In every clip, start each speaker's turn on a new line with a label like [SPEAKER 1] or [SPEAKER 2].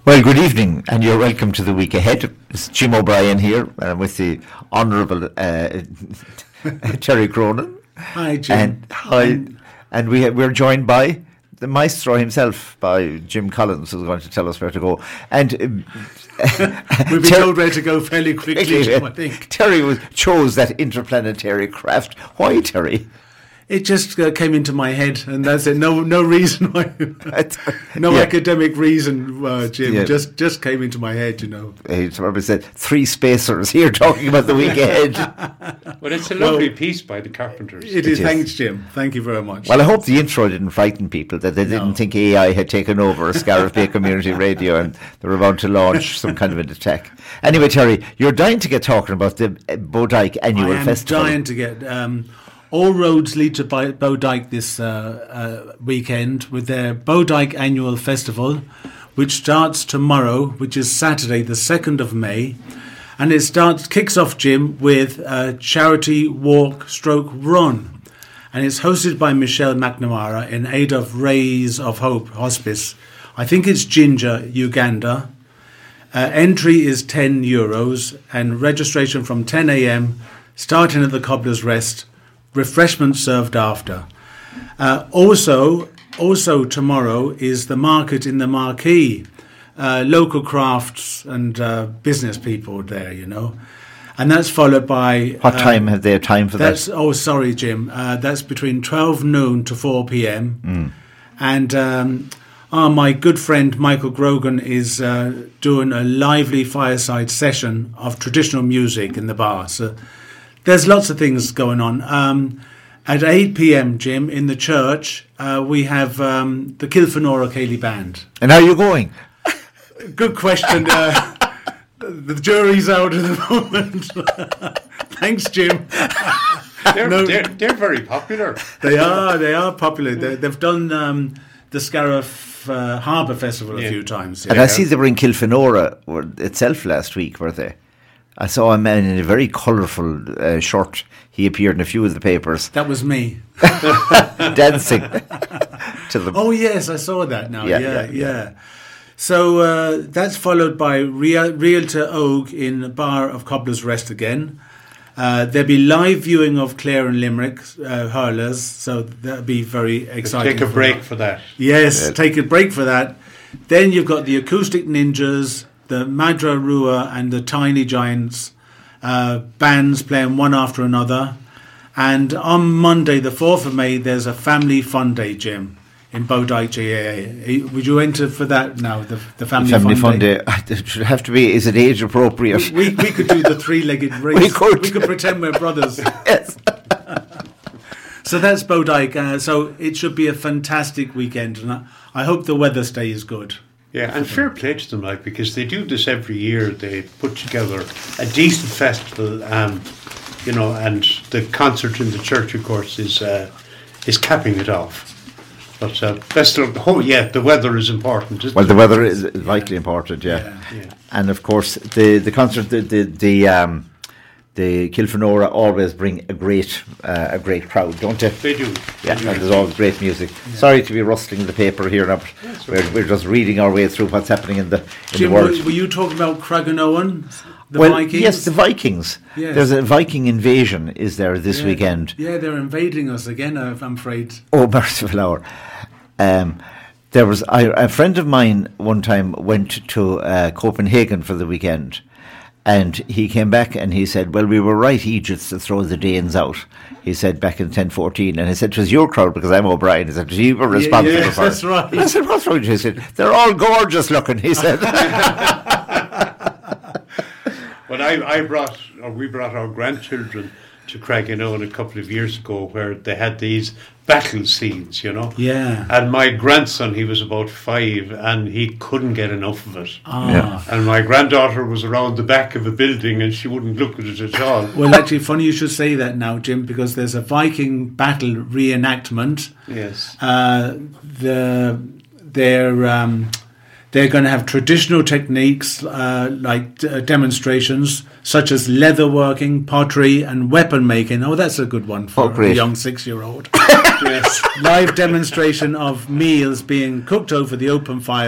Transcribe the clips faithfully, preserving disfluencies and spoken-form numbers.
[SPEAKER 1] Well, good evening, and you're welcome to the week ahead. It's Jim O'Brien here, uh, with the Honourable uh, Terry Cronin.
[SPEAKER 2] Hi, Jim.
[SPEAKER 1] And, hi, and we, we're joined by the maestro himself, by Jim Collins, who's going to tell us where to go. And
[SPEAKER 2] uh, we've been Ter- told where to go fairly quickly, Jim, I think.
[SPEAKER 1] Terry was, chose that interplanetary craft. Why, Terry?
[SPEAKER 2] It just uh, came into my head, and that's it. No, no reason why. no yeah. academic reason, uh, Jim. Yeah. Just, just came into my head. You know.
[SPEAKER 1] He probably said three spacers here talking about the week ahead.
[SPEAKER 3] Well, it's a lovely well, piece by the Carpenters.
[SPEAKER 2] It, it is. is. Thanks, Jim. Thank you very much.
[SPEAKER 1] Well, I hope the intro didn't frighten people, that they didn't no. think A I had taken over Scariff Bay Community Radio and they were about to launch some kind of an attack. Anyway, Terry, you're dying to get talking about the Bodyke Annual
[SPEAKER 2] I am
[SPEAKER 1] Festival.
[SPEAKER 2] Dying to get. Um, All roads lead to Bodyke this uh, uh, weekend with their Bodyke Annual Festival, which starts tomorrow, which is Saturday, the second of May. And it starts kicks off, Jim, with a charity walk stroke run. And it's hosted by Michelle McNamara in aid of Rays of Hope Hospice. I think it's Ginger, Uganda. Uh, entry is ten euros and registration from ten a.m, starting at the Cobbler's Rest. Refreshments served after. Uh, also, also tomorrow is the market in the Marquee. Uh, local crafts and uh, business people there, you know, and that's followed by.
[SPEAKER 1] What uh, time have they time for
[SPEAKER 2] that's,
[SPEAKER 1] that?
[SPEAKER 2] Oh, sorry, Jim. Uh, that's between twelve noon to four p.m.
[SPEAKER 1] Mm.
[SPEAKER 2] And um, oh, my good friend Michael Grogan is uh, doing a lively fireside session of traditional music in the bar. So. There's lots of things going on. Um, at eight p.m, Jim, in the church, uh, we have um, the Kilfenora Ceilidh Band.
[SPEAKER 1] And how are you going?
[SPEAKER 2] Good question. Uh, the jury's out at the moment. Thanks, Jim.
[SPEAKER 3] They're, no, they're, they're very popular.
[SPEAKER 2] They are. They are popular. They, they've done um, the Scariff uh, Harbour Festival yeah. a few times.
[SPEAKER 1] Yeah. And I see they were in Kilfenora itself last week, were they? I saw a man in a very colourful uh, shirt. He appeared in a few of the papers.
[SPEAKER 2] That was me.
[SPEAKER 1] Dancing to the.
[SPEAKER 2] Oh, yes, I saw that now. Yeah, yeah. yeah.
[SPEAKER 1] yeah.
[SPEAKER 2] So uh, that's followed by Real, Realtor Oak in the Bar of Cobbler's Rest again. Uh, there'll be live viewing of Clare and Limerick uh, hurlers, so that'll be very exciting.
[SPEAKER 3] Take a break that. for that.
[SPEAKER 2] Yes, yeah. take a break for that. Then you've got the Acoustic Ninjas, the Madra Rua and the Tiny Giants uh, bands playing one after another. And on Monday, the fourth of May, there's a family fun day, Jim, in Bodyke G A A. Would you enter for that now, the, the family,
[SPEAKER 1] the family
[SPEAKER 2] fun,
[SPEAKER 1] fun
[SPEAKER 2] day?
[SPEAKER 1] day? It should have to be, is it age appropriate?
[SPEAKER 2] We, we, we could do the three-legged race.
[SPEAKER 1] We could.
[SPEAKER 2] We could pretend we're brothers.
[SPEAKER 1] Yes.
[SPEAKER 2] So that's Bodyke. Uh, so it should be a fantastic weekend. And I, I hope the weather stays good.
[SPEAKER 3] Yeah, and fair play to them, like, because they do this every year. They put together a decent festival, um, you know, and the concert in the church, of course, is uh, is capping it off. But uh, festival, oh yeah, the weather is important. Isn't
[SPEAKER 1] well,
[SPEAKER 3] it?
[SPEAKER 1] the weather is vitally important, yeah.
[SPEAKER 2] yeah. yeah.
[SPEAKER 1] And of course, the the concert, the the, the um. The Kilfenora always bring a great uh, a great crowd, don't they?
[SPEAKER 3] They do.
[SPEAKER 1] Yeah,
[SPEAKER 3] they do.
[SPEAKER 1] and there's always great music. Yeah. Sorry to be rustling the paper here now, but we're,
[SPEAKER 3] okay.
[SPEAKER 1] we're just reading our way through what's happening in the, in
[SPEAKER 2] Jim,
[SPEAKER 1] the world.
[SPEAKER 2] Were, were you talking about Craigenoan, the
[SPEAKER 1] well,
[SPEAKER 2] Vikings?
[SPEAKER 1] Yes, the Vikings.
[SPEAKER 2] Yes.
[SPEAKER 1] There's a Viking invasion, is there, this
[SPEAKER 2] yeah.
[SPEAKER 1] weekend?
[SPEAKER 2] Yeah, they're invading us again, I'm afraid.
[SPEAKER 1] Oh, merciful hour. Um, there was I, a friend of mine one time went to uh, Copenhagen for the weekend. And he came back and he said, well, we were right Egypts to throw the Danes out. He said back in ten fourteen. And he said, it was your crowd because I'm O'Brien. He said, you were responsible
[SPEAKER 2] yeah, yes,
[SPEAKER 1] for it.
[SPEAKER 2] That's right.
[SPEAKER 1] And I said, what's wrong with you? He said, they're all gorgeous looking, he said.
[SPEAKER 3] Well, I, I brought, or we brought our grandchildren to Craigenoan a couple of years ago where they had these battle scenes, you know.
[SPEAKER 2] Yeah.
[SPEAKER 3] And my grandson, he was about five, and he couldn't get enough of it.
[SPEAKER 2] Ah.
[SPEAKER 1] Yeah.
[SPEAKER 3] And my granddaughter was around the back of a building, and she wouldn't look at it at all.
[SPEAKER 2] Well, actually, funny you should say that now, Jim, because there's a Viking battle reenactment.
[SPEAKER 3] Yes.
[SPEAKER 2] Uh, the they're um, they're going to have traditional techniques uh, like d- demonstrations such as leatherworking, pottery, and weapon making. Oh, that's a good one for
[SPEAKER 1] oh,
[SPEAKER 2] a young six-year-old.
[SPEAKER 3] Yes.
[SPEAKER 2] Live demonstration of meals being cooked over the open fires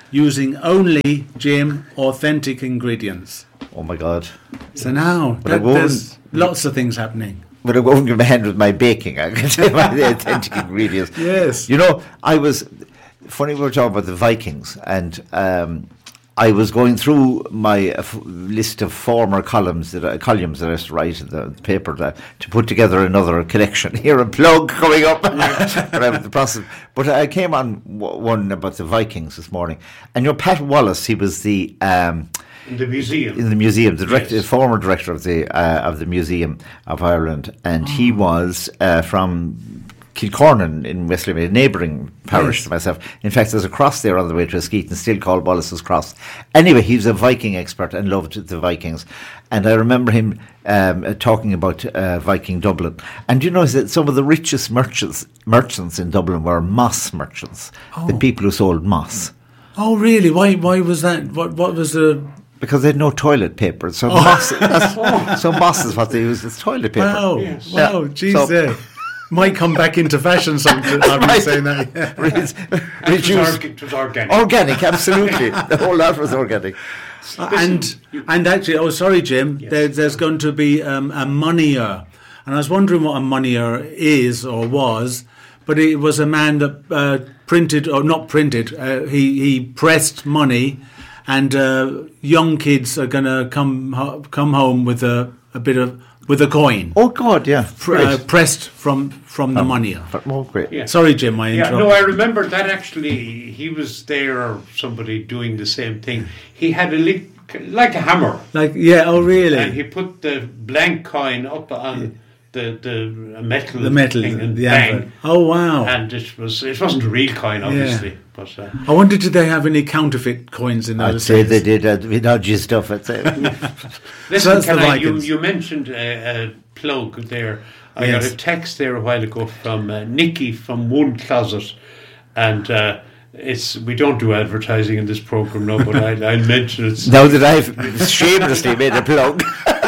[SPEAKER 2] using only, Jim, authentic ingredients.
[SPEAKER 1] Oh my God!
[SPEAKER 2] So now
[SPEAKER 1] But I
[SPEAKER 2] that,
[SPEAKER 1] won't-
[SPEAKER 2] there's lots of things happening.
[SPEAKER 1] But I won't give my hand with my baking. I can say my authentic ingredients.
[SPEAKER 2] Yes.
[SPEAKER 1] You know, I was funny. We were talking about the Vikings, and um, I was going through my uh, f- list of former columns that I, columns that I used to write in the paper that, to put together another collection. Here, a plug coming up. But I'm in the process. But I came on w- one about the Vikings this morning, and you know, Pat Wallace. He was the. Um,
[SPEAKER 3] In the museum.
[SPEAKER 1] in the museum, the director,
[SPEAKER 3] Yes.
[SPEAKER 1] former director of the uh, of the Museum of Ireland, and he was uh, from Kilcornan in West Limerick, a neighbouring parish
[SPEAKER 2] Yes.
[SPEAKER 1] to myself. In fact, there's a cross there on the way to Askeaton, still called Wallace's Cross. Anyway, he was a Viking expert and loved the Vikings, and I remember him um, uh, talking about uh, Viking Dublin. And you know that some of the richest merchants merchants in Dublin were moss merchants, the
[SPEAKER 2] Oh.
[SPEAKER 1] people who sold moss.
[SPEAKER 2] Oh, really? Why? Why was that? What? What was the?
[SPEAKER 1] Because they had no toilet paper, so moss. That's, so moss is what they use as toilet paper.
[SPEAKER 2] Wow!
[SPEAKER 3] Yes.
[SPEAKER 2] Wow!
[SPEAKER 1] Yeah.
[SPEAKER 2] Geez,
[SPEAKER 1] So-
[SPEAKER 2] yeah. Might come back into fashion sometime. I've been
[SPEAKER 1] Right.
[SPEAKER 2] saying that. Yeah.
[SPEAKER 1] Re-
[SPEAKER 3] It was,
[SPEAKER 1] reduce
[SPEAKER 3] org- it was organic.
[SPEAKER 1] organic, absolutely. The whole lot was organic.
[SPEAKER 2] Uh, and and actually, oh, sorry, Jim.
[SPEAKER 3] Yes.
[SPEAKER 2] There, there's going to be um, a moneyer, and I was wondering what a moneyer is or was, but it was a man that uh, printed or not printed. Uh, he he pressed money, and uh, young kids are going to come ho- come home with a, a bit of with a coin
[SPEAKER 1] Oh God, yeah.
[SPEAKER 2] pr- uh,
[SPEAKER 1] Great.
[SPEAKER 2] pressed from from the moneyer.
[SPEAKER 1] Oh, great.
[SPEAKER 3] Yeah.
[SPEAKER 2] Sorry, Jim. I
[SPEAKER 3] Yeah,
[SPEAKER 2] interrupted.
[SPEAKER 3] no, I remember that actually. He was there, or somebody doing the same thing. He had a li- like a hammer,
[SPEAKER 2] Like yeah. Oh, really?
[SPEAKER 3] and he put the blank coin up on the the metal,
[SPEAKER 2] the metal,
[SPEAKER 3] thing and
[SPEAKER 2] the
[SPEAKER 3] bang,
[SPEAKER 2] anvil. Oh, wow.
[SPEAKER 3] and it was it wasn't a real coin, obviously, but. Uh,
[SPEAKER 2] I wonder, did they have any counterfeit coins in those
[SPEAKER 1] I'd say
[SPEAKER 2] days?
[SPEAKER 1] they did uh, with dodgy stuff. I'd say.
[SPEAKER 3] Listen,
[SPEAKER 2] that's
[SPEAKER 3] can
[SPEAKER 2] the
[SPEAKER 3] I, you,
[SPEAKER 2] Vikings.
[SPEAKER 3] you mentioned a, a plug there. I
[SPEAKER 2] Yes.
[SPEAKER 3] got a text there a while ago from uh, Nikki from One Closet, and uh, it's we don't do advertising in this program now, but I, I'll mention it.
[SPEAKER 1] Now that I've shamelessly made a plug.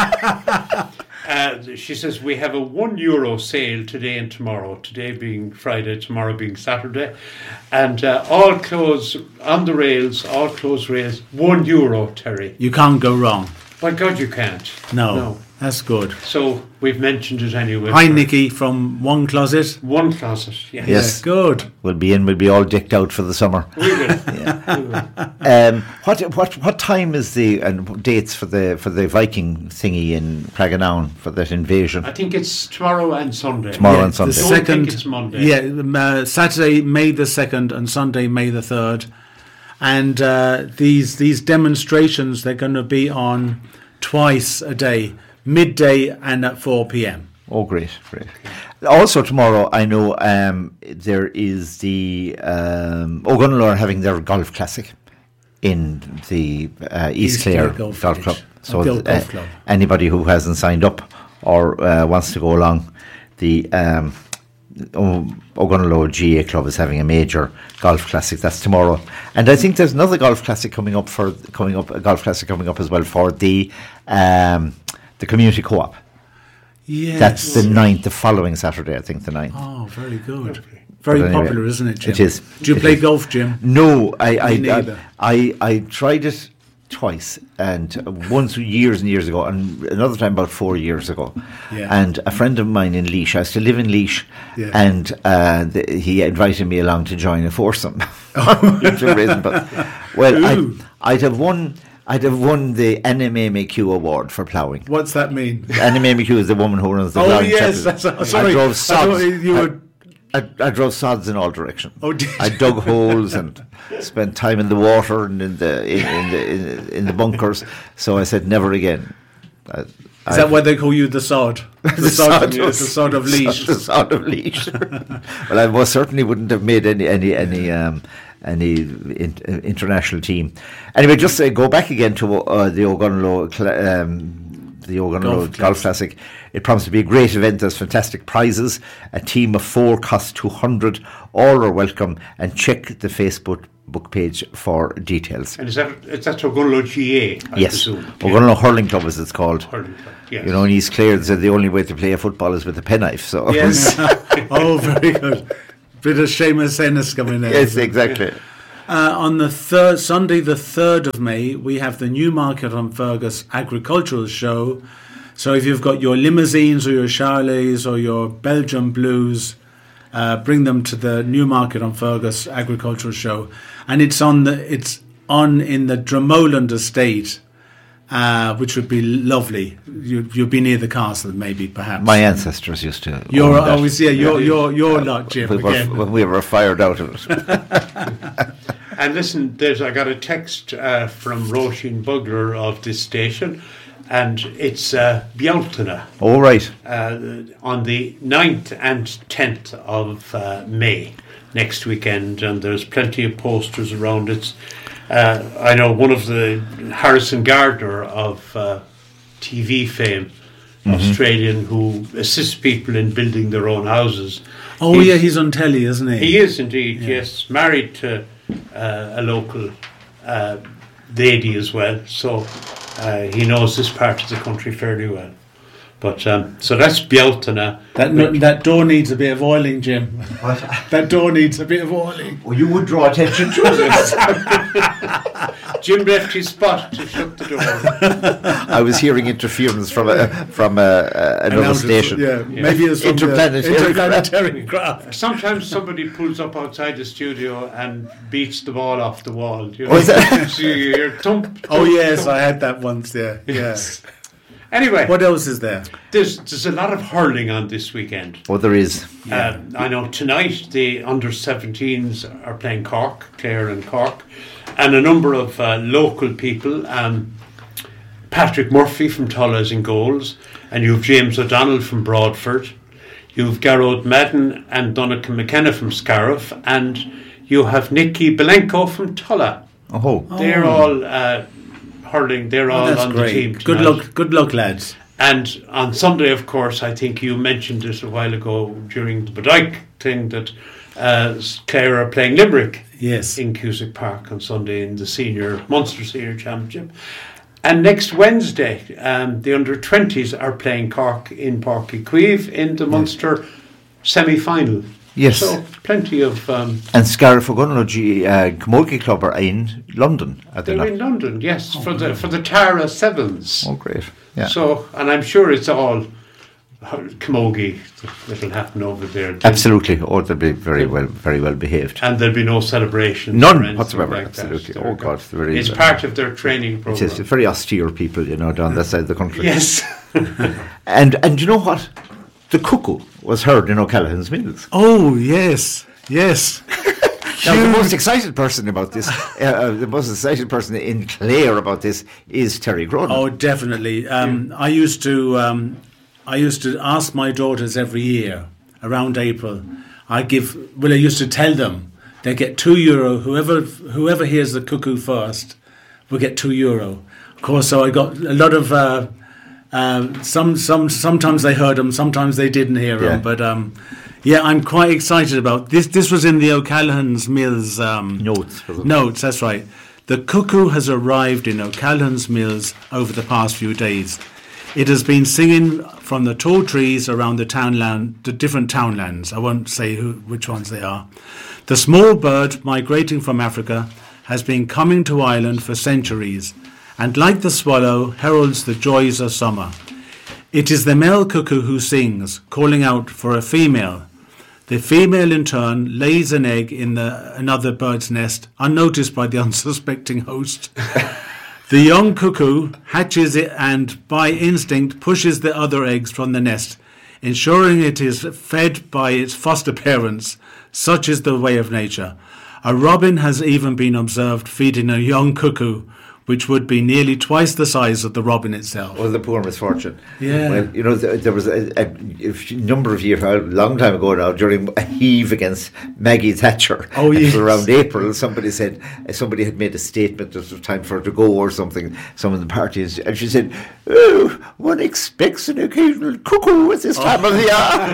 [SPEAKER 3] Uh, she says we have a one euro sale today and tomorrow. Today being Friday, tomorrow being Saturday, and uh, all clothes on the rails, all clothes rails, one euro. Terry,
[SPEAKER 2] You can't go wrong.
[SPEAKER 3] by God, you can't.
[SPEAKER 2] No,
[SPEAKER 3] no.
[SPEAKER 2] that's good.
[SPEAKER 3] So we've mentioned it anyway.
[SPEAKER 2] Hi, Nikki from One Closet.
[SPEAKER 3] One Closet. Yes.
[SPEAKER 1] Yes.
[SPEAKER 2] Yeah, good.
[SPEAKER 1] We'll be in. We'll be all decked out for the summer.
[SPEAKER 3] We will. We will.
[SPEAKER 1] Um, what what what time is the and dates for the for the Viking thingy in Craiganown for that invasion?
[SPEAKER 3] I think it's tomorrow and Sunday.
[SPEAKER 1] Tomorrow
[SPEAKER 2] Yeah,
[SPEAKER 1] and Sunday.
[SPEAKER 2] The
[SPEAKER 3] Don't
[SPEAKER 2] second,
[SPEAKER 3] think it's Monday.
[SPEAKER 2] Yeah, um, uh, Saturday, May the second, and Sunday, May the third. And uh, these these demonstrations, they're going to be on twice a day, midday and at four p.m.
[SPEAKER 1] Oh, great, great. Also tomorrow, I know um, there is the um, O'Gunlow are having their golf classic in the uh, East,
[SPEAKER 2] East
[SPEAKER 1] Clare,
[SPEAKER 2] Clare Golf
[SPEAKER 1] Golf,
[SPEAKER 2] Village.
[SPEAKER 1] Club.
[SPEAKER 2] Oh,
[SPEAKER 1] So
[SPEAKER 2] Golf-
[SPEAKER 1] uh,
[SPEAKER 2] Golf Club.
[SPEAKER 1] anybody who hasn't signed up or uh, wants to go along, the um, O- O'Gunlow G A Club is having a major golf classic. That's tomorrow, and I think there's another golf classic coming up for coming up a golf classic coming up as well for the um, the community co-op.
[SPEAKER 2] Yes.
[SPEAKER 1] That's the ninth, the following Saturday, I think, the ninth.
[SPEAKER 2] Oh, very good. Very
[SPEAKER 1] But anyway,
[SPEAKER 2] popular, isn't it, Jim?
[SPEAKER 1] it is.
[SPEAKER 2] Do you
[SPEAKER 1] It
[SPEAKER 2] play
[SPEAKER 1] is.
[SPEAKER 2] golf, Jim?
[SPEAKER 1] No, I I,
[SPEAKER 2] Me neither.
[SPEAKER 1] I I I tried it twice, and once years and years ago, and another time about four years ago.
[SPEAKER 2] Yeah.
[SPEAKER 1] And a friend of mine in Laois, I still live in Laois,
[SPEAKER 2] Yeah.
[SPEAKER 1] and uh, the, he invited me along to join a foursome. For some reason, but well, I'd,
[SPEAKER 2] Ooh.
[SPEAKER 1] I'd have won. I'd have won the N M M A Q award for ploughing.
[SPEAKER 2] What's that mean?
[SPEAKER 1] N M M A Q is the woman who runs the
[SPEAKER 2] Oh,
[SPEAKER 1] ploughing
[SPEAKER 2] yes.
[SPEAKER 1] championship.
[SPEAKER 2] That's, sorry.
[SPEAKER 1] I drove
[SPEAKER 2] I
[SPEAKER 1] sods.
[SPEAKER 2] thought you
[SPEAKER 1] I-
[SPEAKER 2] were...
[SPEAKER 1] I, I drove sods in all directions.
[SPEAKER 2] Oh, did
[SPEAKER 1] I
[SPEAKER 2] you?
[SPEAKER 1] dug holes and spent time in the water and in the in, in the in, in the bunkers. So I said never again. I,
[SPEAKER 2] Is that why they call you the sod? The, sod, the sod of Laois.
[SPEAKER 1] The sod of Laois. Well, I most certainly wouldn't have made any any any um, any in, uh, international team. Anyway, just uh, go back again to uh, the O'Gunlow cl- um, the O'Gunlow
[SPEAKER 2] Golf
[SPEAKER 1] Golf, Classic. It promises to be a great event. There's fantastic prizes. A team of four costs two hundred. All are welcome. And check the Facebook book page for details.
[SPEAKER 3] And is that is that O'Gunlow G A? I
[SPEAKER 1] Yes,
[SPEAKER 3] presume?
[SPEAKER 1] O'Gunlow Hurling Club, as it's called.
[SPEAKER 3] Hurling Club, yes.
[SPEAKER 1] You know, in East Clare, they said the only way to play a football is with a penknife. So
[SPEAKER 3] Yes.
[SPEAKER 2] Oh, very good. Bit of Seamus Ennis coming in.
[SPEAKER 1] yes, exactly.
[SPEAKER 2] Uh, on the third Sunday, the third of May, we have the Newmarket on Fergus Agricultural Show. So if you've got your limousines or your Charlets or your Belgian Blues, uh, bring them to the Newmarket on Fergus Agricultural Show, and it's on the it's on in the Dromoland estate, uh, which would be lovely. You you'll be near the castle, maybe, perhaps.
[SPEAKER 1] My ancestors used to.
[SPEAKER 2] You're
[SPEAKER 1] own that.
[SPEAKER 2] always yeah. You're you're you're not Jim
[SPEAKER 1] we were,
[SPEAKER 2] again.
[SPEAKER 1] when we were fired out of it.
[SPEAKER 3] And listen, there's I got a text uh, from Roisin Bugler of this station, and it's uh, Bealtaine.
[SPEAKER 1] All right.
[SPEAKER 3] Uh, on the ninth and tenth of uh, May next weekend, and there's plenty of posters around it. Uh, I know one of the Harrison Gardner of uh, T V fame, mm-hmm. Australian, who assists people in building their own houses.
[SPEAKER 2] Oh
[SPEAKER 3] he's,
[SPEAKER 2] yeah, he's on telly, isn't he?
[SPEAKER 3] He is indeed,
[SPEAKER 2] yeah.
[SPEAKER 3] yes. Married to uh, a local uh, lady as well, so uh, he knows this part of the country fairly well. But um, so that's Bealtaine.
[SPEAKER 2] That no, that door needs a bit of oiling, Jim. That door needs a bit of oiling.
[SPEAKER 1] Well, you would draw attention to it.
[SPEAKER 3] Jim left his spot to shut the door.
[SPEAKER 1] I was hearing interference from a, from a, a, another station.
[SPEAKER 2] Yeah, yeah, maybe it's from
[SPEAKER 1] interplanetary,
[SPEAKER 2] the interplanetary craft.
[SPEAKER 3] Sometimes somebody pulls up outside the studio and beats the ball off the wall. You know?
[SPEAKER 1] Oh, is that?
[SPEAKER 3] So you hear thump, thump.
[SPEAKER 2] Oh yes,
[SPEAKER 3] thump.
[SPEAKER 2] I had that once. Yeah, yes.
[SPEAKER 3] Anyway,
[SPEAKER 2] what else is there?
[SPEAKER 3] There's there's a lot of hurling on this weekend.
[SPEAKER 1] Oh, there is.
[SPEAKER 3] Yeah. Um, I know tonight the under seventeens are playing Cork, Clare and Cork, and a number of uh, local people. Um, Patrick Murphy from Tulla is in goals, and you have James O'Donnell from Broadford. You have Garrod Madden and Donnacha McKenna from Scariff, and you have Nicky Belenko from Tulla.
[SPEAKER 1] Oh,
[SPEAKER 3] they're
[SPEAKER 2] oh.
[SPEAKER 3] all. Uh, hurling, they're
[SPEAKER 2] oh,
[SPEAKER 3] all on
[SPEAKER 2] great.
[SPEAKER 3] the team tonight.
[SPEAKER 2] Good luck, good luck, lads.
[SPEAKER 3] And on Sunday, of course, I think you mentioned it a while ago during the Bodyke thing that uh, Clare are playing Limerick
[SPEAKER 2] yes.
[SPEAKER 3] in Cusack Park on Sunday in the senior Munster Senior Championship. And next Wednesday, um, the under twenties are playing Cork in Páirc Uí Chaoimh in the Munster semi-final.
[SPEAKER 1] Yes.
[SPEAKER 3] So plenty of... Um,
[SPEAKER 1] and Scariff Ogunlogy uh, Camogie Club are in London. At
[SPEAKER 3] they're
[SPEAKER 1] the
[SPEAKER 3] in London, yes, oh, for the for the Tara Sevens.
[SPEAKER 1] Oh, great. Yeah.
[SPEAKER 3] So, and I'm sure it's all Camogie that'll happen over there.
[SPEAKER 1] Absolutely. Or they'll be very well very well behaved.
[SPEAKER 3] And there'll be no celebrations.
[SPEAKER 1] None whatsoever.
[SPEAKER 3] Like
[SPEAKER 1] absolutely.
[SPEAKER 3] That.
[SPEAKER 1] Oh, God.
[SPEAKER 3] It's part of their training program.
[SPEAKER 1] It's very austere people, you know, down that side of the country.
[SPEAKER 3] Yes.
[SPEAKER 1] and And you know what? The cuckoo was heard in O'Callaghan's Mills.
[SPEAKER 2] Oh, yes, yes.
[SPEAKER 1] Now, the most excited person about this, uh, uh, the most excited person in Clare about this is Terry Cronin.
[SPEAKER 2] Oh, definitely. Um, I used to, um, I used to ask my daughters every year around April. I give, well, I used to tell them they get two euro. Whoever, whoever hears the cuckoo first will get two euro. Of course, so I got a lot of. Uh, Uh, some, some, sometimes they heard them, sometimes they didn't hear them.
[SPEAKER 1] Yeah.
[SPEAKER 2] But um, yeah, I'm quite excited about this. This was in the O'Callaghan's Mills um,
[SPEAKER 1] notes.
[SPEAKER 2] Notes, that's right. The cuckoo has arrived in O'Callaghan's Mills over the past few days. It has been singing from the tall trees around the townland, the different townlands. I won't say who, which ones they are. The small bird migrating from Africa has been coming to Ireland for centuries, and like the swallow, heralds the joys of summer. It is the male cuckoo who sings, calling out for a female. The female, in turn, lays an egg in the, another bird's nest, unnoticed by the unsuspecting host. The young cuckoo hatches it and, by instinct, pushes the other eggs from the nest, ensuring it is fed by its foster parents. Such is the way of nature. A robin has even been observed feeding a young cuckoo, which would be nearly twice the size of the robin itself.
[SPEAKER 1] Oh, the poor misfortune.
[SPEAKER 2] Yeah.
[SPEAKER 1] Well, you know, th- there was a, a, a number of years, a long time ago now, during a heave against Maggie Thatcher.
[SPEAKER 2] Oh, yes.
[SPEAKER 1] Around April, somebody said, somebody had made a statement that it was time for her to go or something, some of the parties, and she said, oh, one expects an occasional cuckoo at this time oh. of the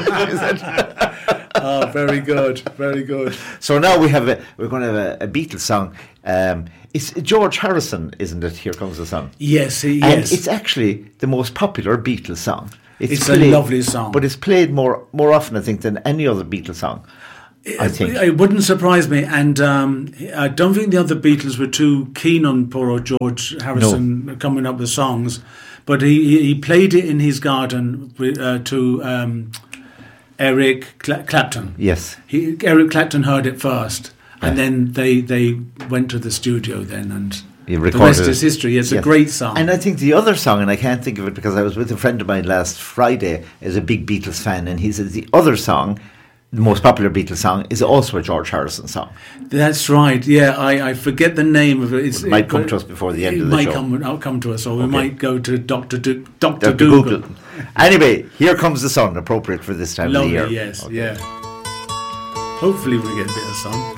[SPEAKER 1] year.
[SPEAKER 2] Oh, very good, very good.
[SPEAKER 1] So now we have a, we're going to have a, a Beatles song. Um, it's George Harrison, isn't it? Here Comes the Sun.
[SPEAKER 2] Yes, he,
[SPEAKER 1] and
[SPEAKER 2] yes.
[SPEAKER 1] it's actually the most popular Beatles song.
[SPEAKER 2] It's, it's
[SPEAKER 1] played,
[SPEAKER 2] a lovely song,
[SPEAKER 1] but it's played more more often, I think, than any other Beatles song. I think.
[SPEAKER 2] It, it wouldn't surprise me, and um, I don't think the other Beatles were too keen on poor old George Harrison no. coming up with songs, but he, he played it in his garden uh, to um, Eric Cla- Clapton.
[SPEAKER 1] Yes.
[SPEAKER 2] He, Eric Clapton heard it first,
[SPEAKER 1] yeah.
[SPEAKER 2] and then they, they went to the studio then, and
[SPEAKER 1] the
[SPEAKER 2] rest is history. It's yes. a great song.
[SPEAKER 1] And I think the other song, and I can't think of it because I was with a friend of mine last Friday, is a big Beatles fan, and he says the other song, the most popular Beatles song, is also a George Harrison song.
[SPEAKER 2] That's right. Yeah, I, I forget the name of it. It's,
[SPEAKER 1] it might
[SPEAKER 2] it,
[SPEAKER 1] come to us before the end of the
[SPEAKER 2] might
[SPEAKER 1] show.
[SPEAKER 2] Come, it'll come to us, or
[SPEAKER 1] okay.
[SPEAKER 2] we might go to Doctor Do, Doctor
[SPEAKER 1] Doctor
[SPEAKER 2] Google.
[SPEAKER 1] Google. Anyway, Here Comes the Sun, appropriate for this time
[SPEAKER 2] Lovely,
[SPEAKER 1] of the year.
[SPEAKER 2] yes,
[SPEAKER 1] okay.
[SPEAKER 2] yeah. Hopefully we get a bit of sun.